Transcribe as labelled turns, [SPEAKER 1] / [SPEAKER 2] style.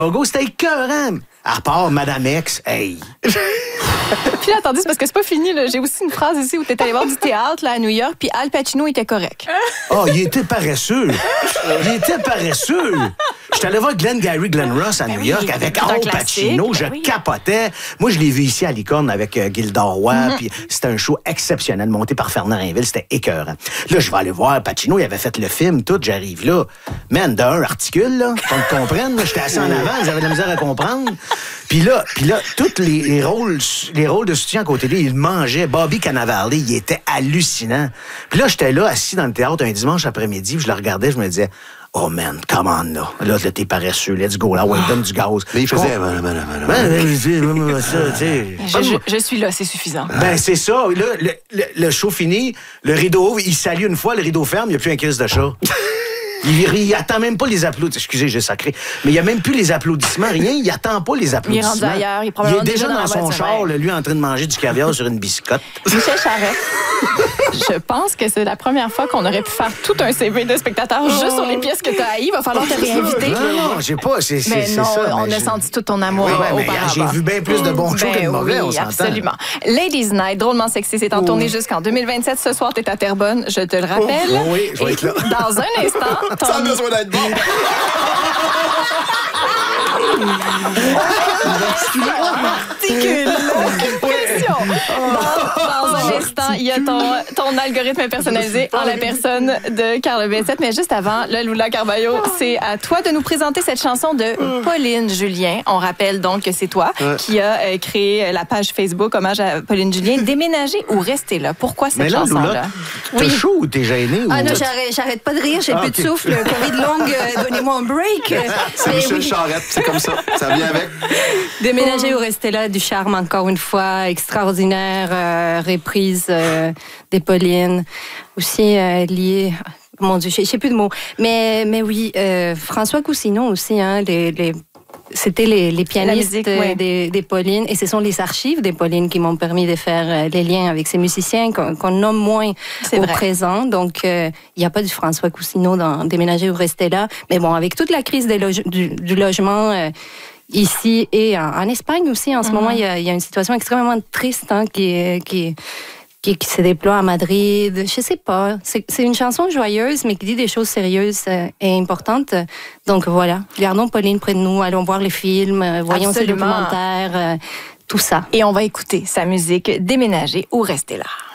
[SPEAKER 1] Chicago, c'était écœurant. À part Madame X, hey.
[SPEAKER 2] Puis là, attendez, c'est parce que c'est pas fini. Là. J'ai aussi une phrase ici où t'es allé voir du théâtre là, à New York, puis Al Pacino était correct.
[SPEAKER 1] Oh, il était paresseux. J'étais allé voir Glenn Ross à New York avec Al Pacino. Je capotais. Moi, je l'ai vu ici à Licorne avec Gilda Roy, puis c'était un show exceptionnel monté par Fernand Rainville. C'était écœurant. Là, je vais aller voir Pacino. Il avait fait le film, tout. J'arrive là. Man, d'un articule, là, qu'on me comprenne. J'étais assis en avant, j'avais de la misère à comprendre. Puis là, tous les rôles de soutien à côté de lui, il mangeait. Bobby Cannavale, il était hallucinant. Puis là, j'étais là, assis dans le théâtre un dimanche après-midi, puis je le regardais, je me disais, oh man, come on, là. Là, t'es paresseux, let's go, là, ouais, donne du gaz.
[SPEAKER 3] Mais il faisait...
[SPEAKER 2] Je suis là, c'est suffisant.
[SPEAKER 1] Ben, c'est ça. Là, le show fini, le rideau ouvre, il salue une fois, le rideau ferme, il n'y a plus un kiss de chat. Il attend même pas les applaudissements. Excusez, j'ai sacré. Mais il n'y a même plus les applaudissements, rien. Il attend pas les applaudissements.
[SPEAKER 2] Il est rendu ailleurs.
[SPEAKER 1] Il est déjà dans son char, lui, en train de manger du caviar sur une biscotte.
[SPEAKER 2] Michel Charette, je pense que c'est la première fois qu'on aurait pu faire tout un CV de spectateur juste sur les pièces que tu as haïes. Il va falloir te réinviter.
[SPEAKER 1] Non, j'ai pas.
[SPEAKER 2] Mais non,
[SPEAKER 1] ça,
[SPEAKER 2] on a senti tout ton amour auparavant.
[SPEAKER 1] J'ai vu bien plus de bons shows que de mauvais, on s'entend.
[SPEAKER 2] Absolument. Ladies Night, drôlement sexy, c'est en tournée jusqu'en 2027. Ce soir, tu es à Terrebonne, je te le rappelle.
[SPEAKER 1] Oui, je vais être là.
[SPEAKER 2] Dans un instant...
[SPEAKER 3] Sans besoin d'être dit.
[SPEAKER 2] Dans un instant, il y a ton algorithme personnalisé en la personne de Carl Bessette. Mais juste avant, là, Lula Carballo, c'est à toi de nous présenter cette chanson de Pauline Julien. On rappelle donc que c'est toi qui as créé la page Facebook hommage à Pauline Julien. Déménager ou rester là? Pourquoi cette chanson-là?
[SPEAKER 1] T'es chaud ou t'es gêné?
[SPEAKER 4] Ah non, j'arrête pas de rire, j'ai plus de souffle. Covid longue, donnez-moi un break.
[SPEAKER 3] C'est Michel Charette, c'est comme ça. Ça vient avec.
[SPEAKER 4] Déménager ou rester là, du charme encore une fois, extraordinaire, reprise des Pauline, aussi lié... Mon Dieu, je sais plus de mots. Mais oui, François Cousineau aussi, hein, c'était les pianistes des Paulines, et ce sont les archives des Paulines qui m'ont permis de faire les liens avec ces musiciens qu'on nomme moins au présent. Donc, il n'y a pas du François Cousineau dans Déménager ou rester là. Mais bon, avec toute la crise du logement ici et en Espagne aussi, en ce moment, il y a une situation extrêmement triste qui se déploie à Madrid. Je sais pas. C'est une chanson joyeuse, mais qui dit des choses sérieuses et importantes. Donc voilà. Gardons Pauline près de nous. Allons voir les films. Voyons ses documentaires. Tout ça.
[SPEAKER 2] Et on va écouter sa musique Déménager ou rester là.